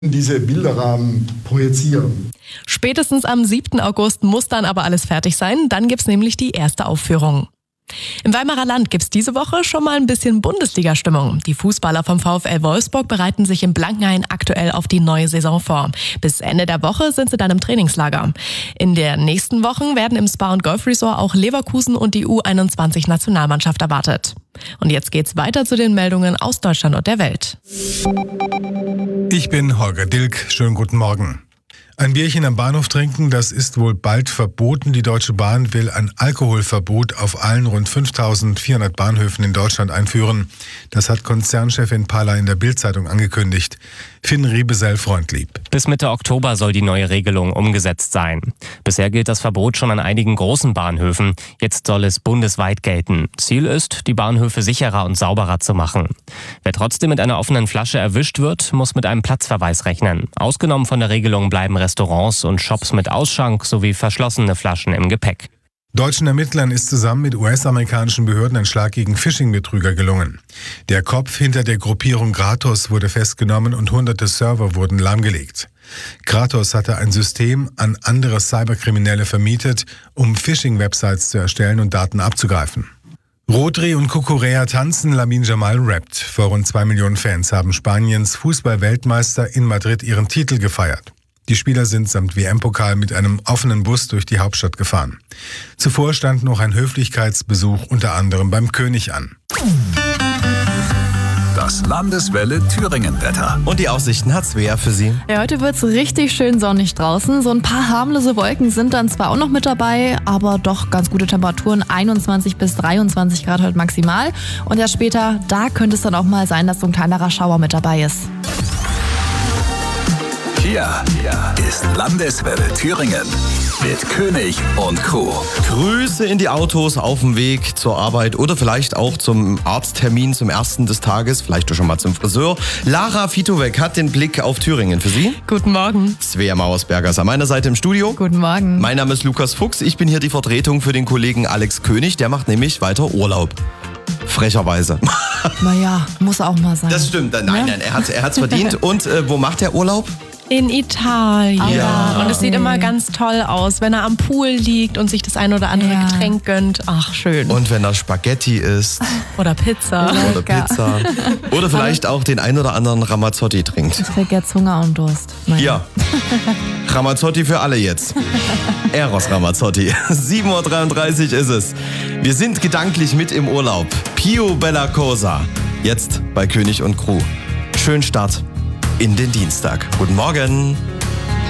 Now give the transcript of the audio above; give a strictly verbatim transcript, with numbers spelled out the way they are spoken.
diese Bilderrahmen projizieren. Spätestens am siebten August muss dann aber alles fertig sein. Dann gibt's nämlich die erste Aufführung. Im Weimarer Land gibt's diese Woche schon mal ein bisschen Bundesliga-Stimmung. Die Fußballer vom VfL Wolfsburg bereiten sich in Blankenhain aktuell auf die neue Saison vor. Bis Ende der Woche sind sie dann im Trainingslager. In den nächsten Wochen werden im Spa- und Golf-Resort auch Leverkusen und die U einundzwanzig-Nationalmannschaft erwartet. Und jetzt geht's weiter zu den Meldungen aus Deutschland und der Welt. Ich bin Holger Dilk. Schönen guten Morgen. Ein Bierchen am Bahnhof trinken, das ist wohl bald verboten. Die Deutsche Bahn will ein Alkoholverbot auf allen rund fünftausendvierhundert Bahnhöfen in Deutschland einführen. Das hat Konzernchefin Palla in der Bild-Zeitung angekündigt. Finn Riebesell-Freundlieb. Bis Mitte Oktober soll die neue Regelung umgesetzt sein. Bisher gilt das Verbot schon an einigen großen Bahnhöfen. Jetzt soll es bundesweit gelten. Ziel ist, die Bahnhöfe sicherer und sauberer zu machen. Wer trotzdem mit einer offenen Flasche erwischt wird, muss mit einem Platzverweis rechnen. Ausgenommen von der Regelung bleiben Restaurants und Shops mit Ausschank sowie verschlossene Flaschen im Gepäck. Deutschen Ermittlern ist zusammen mit U S-amerikanischen Behörden ein Schlag gegen Phishing-Betrüger gelungen. Der Kopf hinter der Gruppierung Gratos wurde festgenommen und hunderte Server wurden lahmgelegt. Gratos hatte ein System an andere Cyberkriminelle vermietet, um Phishing-Websites zu erstellen und Daten abzugreifen. Rodri und Cucurella tanzen, Lamine Yamal rappt. Vor rund zwei Millionen Fans haben Spaniens Fußball-Weltmeister in Madrid ihren Titel gefeiert. Die Spieler sind samt W M-Pokal mit einem offenen Bus durch die Hauptstadt gefahren. Zuvor stand noch ein Höflichkeitsbesuch unter anderem beim König an. Das Landeswelle Thüringen-Wetter. Und die Aussichten hat Svea für Sie. Ja, heute wird's richtig schön sonnig draußen. So ein paar harmlose Wolken sind dann zwar auch noch mit dabei, aber doch ganz gute Temperaturen. einundzwanzig bis dreiundzwanzig Grad heute maximal. Und ja, später, da könnte es dann auch mal sein, dass so ein kleinerer Schauer mit dabei ist. Hier ist Landeswelle Thüringen mit König und Crew. Grüße in die Autos auf dem Weg zur Arbeit oder vielleicht auch zum Arzttermin zum ersten des Tages, vielleicht auch schon mal zum Friseur. Lara Fitowek hat den Blick auf Thüringen für Sie. Guten Morgen. Svea Mauersberger ist an meiner Seite im Studio. Guten Morgen. Mein Name ist Lukas Fuchs. Ich bin hier die Vertretung für den Kollegen Alex König. Der macht nämlich weiter Urlaub. Frecherweise. Naja, muss auch mal sein. Das stimmt. Nein, nein, er hat er hat's verdient. Und äh, wo macht er Urlaub? In Italien. Ja. Und es sieht immer ganz toll aus, wenn er am Pool liegt und sich das ein oder andere Ja. Getränk gönnt. Ach, schön. Und wenn er Spaghetti isst. Oder Pizza. Oder Lecker. Pizza. Oder vielleicht auch den ein oder anderen Ramazzotti trinkt. Ich krieg jetzt Hunger und Durst. Naja. Ja. Ramazzotti für alle jetzt. Eros Ramazzotti. sieben Uhr dreiunddreißig ist es. Wir sind gedanklich mit im Urlaub. Pio Bella Cosa. Jetzt bei König und Crew. Schönen Start in den Dienstag. Guten Morgen.